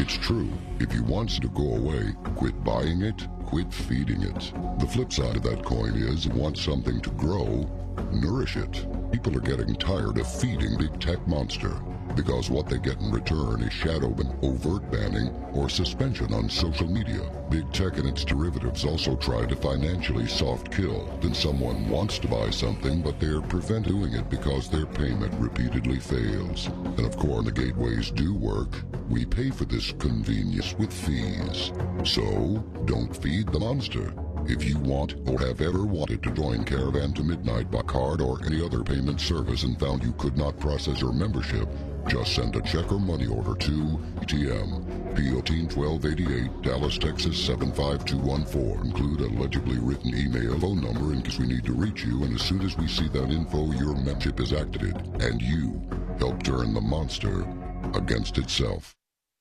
It's true. If you want it to go away, quit buying it, quit feeding it. The flip side of that coin is, if you want something to grow, nourish it. People are getting tired of feeding Big Tech Monster, because what they get in return is shadow ban, overt banning, or suspension on social media. Big Tech and its derivatives also try to financially soft kill. Then someone wants to buy something, but they're prevented doing it because their payment repeatedly fails. And of course, the gateways do work. We pay for this convenience with fees. So, don't feed the monster. If you want or have ever wanted to join Caravan to Midnight by card or any other payment service and found you could not process your membership, just send a check or money order to ATM, P.O. 1288, Dallas, Texas 75214. Include a legibly written email, phone number in case we need to reach you, and as soon as we see that info, your membership is activated, and you help turn the monster against itself.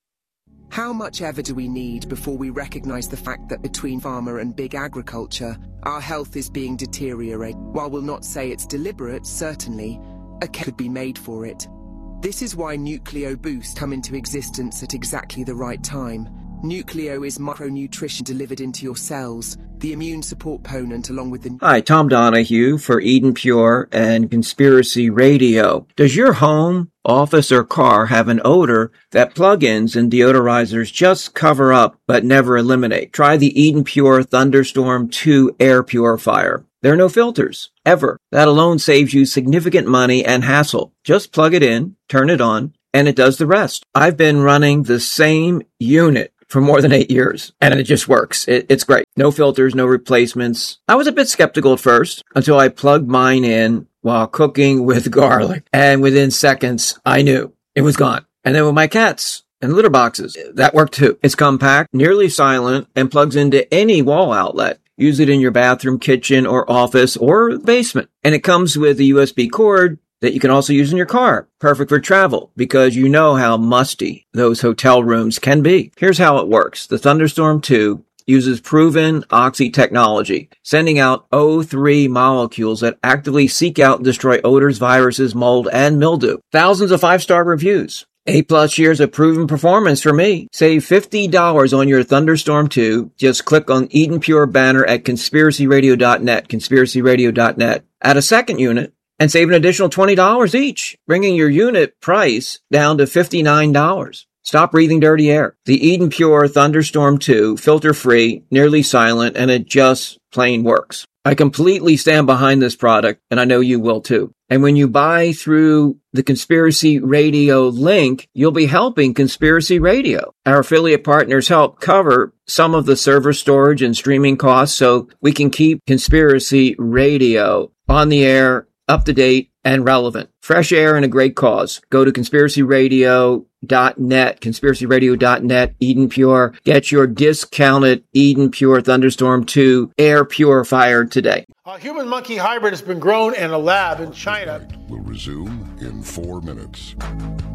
How much ever do we need before we recognize the fact that between pharma and big agriculture, our health is being deteriorated? While we'll not say it's deliberate, certainly, a case could be made for it. This is why Nucleo Boost come into existence at exactly the right time. Nucleo is micronutrition delivered into your cells, the immune support component along with the... Hi, Tom Donahue for Eden Pure and Conspiracy Radio. Does your home, office, or car have an odor that plugins and deodorizers just cover up but never eliminate? Try the Eden Pure Thunderstorm 2 air purifier. There are no filters, ever. That alone saves you significant money and hassle. Just plug it in, turn it on, and it does the rest. I've been running the same unit for more than 8 years, and it just works. It's great. No filters, no replacements. I was a bit skeptical at first until I plugged mine in while cooking with garlic, and within seconds, I knew it was gone. And then with my cats and litter boxes, that worked too. It's compact, nearly silent, and plugs into any wall outlet. Use it in your bathroom, kitchen, or office, or basement. And it comes with a USB cord that you can also use in your car. Perfect for travel, because you know how musty those hotel rooms can be. Here's how it works. The Thunderstorm 2 uses proven oxy technology, sending out O3 molecules that actively seek out and destroy odors, viruses, mold, and mildew. Thousands of 5-star reviews. 8+ years of proven performance for me. Save $50 on your Thunderstorm 2. Just click on Eden Pure banner at conspiracyradio.net, conspiracyradio.net. Add a second unit and save an additional $20 each, bringing your unit price down to $59. Stop breathing dirty air. The Eden Pure Thunderstorm 2, filter-free, nearly silent, and it just plain works. I completely stand behind this product, and I know you will too. And when you buy through the Conspiracy Radio link, you'll be helping Conspiracy Radio. Our affiliate partners help cover some of the server storage and streaming costs so we can keep Conspiracy Radio on the air, up to date, and relevant. Fresh air and a great cause. Go to conspiracyradio.net, conspiracyradio.net, Eden Pure. Get your discounted Eden Pure Thunderstorm 2 air purifier today. A human-monkey hybrid has been grown in a lab in China. Will resume in 4 minutes.